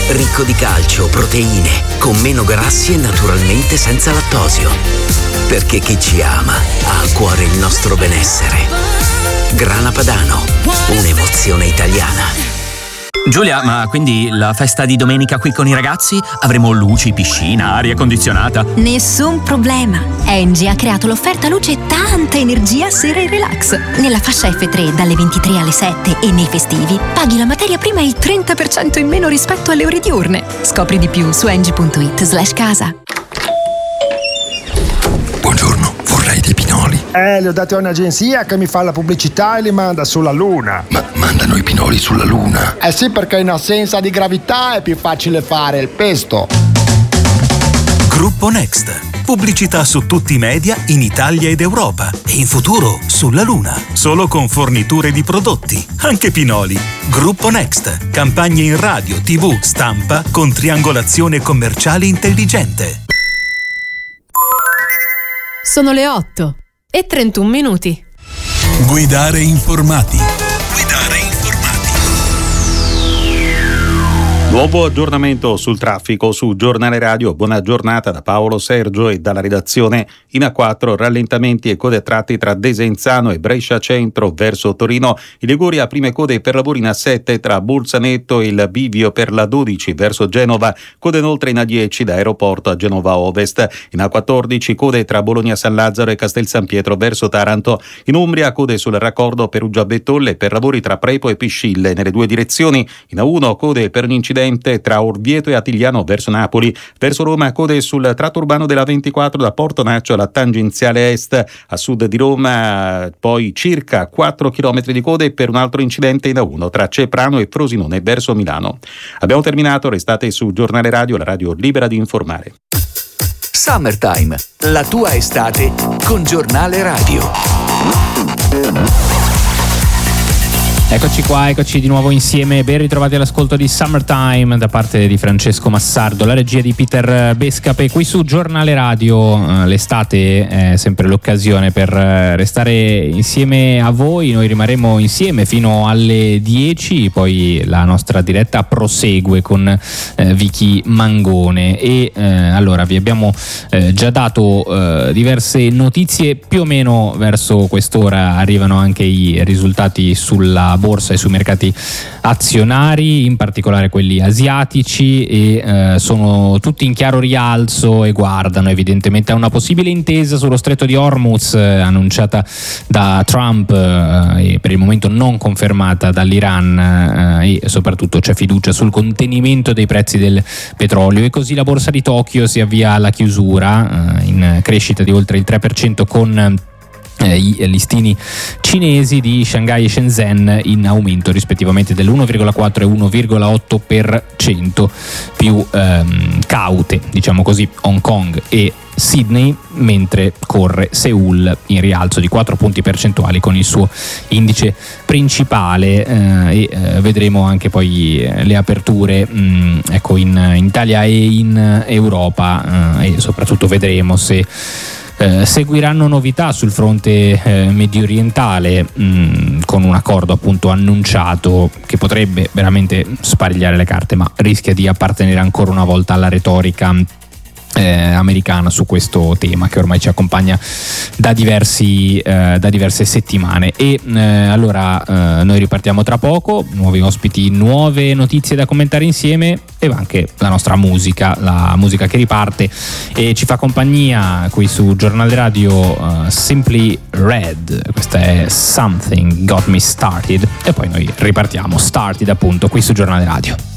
ricco di calcio, proteine, con meno grassi e naturalmente senza lattosio. Perché chi ci ama ha a cuore il nostro benessere. Grana Padano, un'emozione italiana. Giulia, ma quindi la festa di domenica qui con i ragazzi? Avremo luci, piscina, aria condizionata? Nessun problema. Engie ha creato l'offerta luce e tanta energia sera e relax. Nella fascia F3 dalle 23 alle 7 e nei festivi paghi la materia prima il 30% in meno rispetto alle ore diurne. Scopri di più su engie.it/casa. Buongiorno, vorrei dei pinoli. Li ho dati a un'agenzia che mi fa la pubblicità e li manda sulla Luna. Ma mandano i pinoli sulla Luna? Eh sì, perché in assenza di gravità è più facile fare il pesto. Gruppo Next. Pubblicità su tutti i media in Italia ed Europa. E in futuro sulla Luna. Solo con forniture di prodotti. Anche pinoli. Gruppo Next. Campagne in radio, TV, stampa con triangolazione commerciale intelligente. Sono le 8:31. Guidare informati. Nuovo aggiornamento sul traffico su Giornale Radio. Buona giornata da Paolo Sergio e dalla redazione. In A4 rallentamenti e code a tratti tra Desenzano e Brescia Centro verso Torino. In Liguria prime code per lavori in A7 tra Bolzaneto e il bivio per la 12 verso Genova. Code inoltre in A10 da Aeroporto a Genova Ovest. In A14 code tra Bologna San Lazzaro e Castel San Pietro verso Taranto. In Umbria code sul raccordo Perugia Bettolle per lavori tra Prepo e Piscille nelle due direzioni. In A1 code per un incidente tra Orvieto e Attigliano verso Napoli. Verso Roma code sul tratto urbano della 24 da Portonaccio alla tangenziale est. A sud di Roma poi circa 4 km di code per un altro incidente in A1 tra Ceprano e Frosinone verso Milano. Abbiamo terminato, restate su Giornale Radio, la radio libera di informare. Summertime, la tua estate con Giornale Radio. Eccoci di nuovo insieme, ben ritrovati all'ascolto di Summertime da parte di Francesco Massardo, la regia di Peter Bescape qui su Giornale Radio. L'estate è sempre l'occasione per restare insieme a voi, noi rimarremo insieme fino alle 10, poi la nostra diretta prosegue con Vicky Mangone e allora vi abbiamo già dato diverse notizie, più o meno verso quest'ora arrivano anche i risultati sulla borsa e sui mercati azionari, in particolare quelli asiatici, e sono tutti in chiaro rialzo e guardano evidentemente a una possibile intesa sullo stretto di Hormuz annunciata da Trump e per il momento non confermata dall'Iran, e soprattutto c'è fiducia sul contenimento dei prezzi del petrolio, e così la borsa di Tokyo si avvia alla chiusura in crescita di oltre il 3% con i listini cinesi di Shanghai e Shenzhen in aumento rispettivamente dell'1,4 e 1,8%, più caute, diciamo così, Hong Kong e Sydney, mentre corre Seoul in rialzo di 4 punti percentuali con il suo indice principale, e vedremo anche poi le aperture ecco in Italia e in Europa, e soprattutto vedremo se seguiranno novità sul fronte medio orientale, con un accordo appunto annunciato che potrebbe veramente sparigliare le carte, ma rischia di appartenere ancora una volta alla retorica americana su questo tema che ormai ci accompagna da diverse settimane. E allora noi ripartiamo tra poco, nuovi ospiti, nuove notizie da commentare insieme e anche la nostra musica, la musica che riparte e ci fa compagnia qui su Giornale Radio. Simply Red, questa è Something Got Me Started, e poi noi ripartiamo Started appunto qui su Giornale Radio.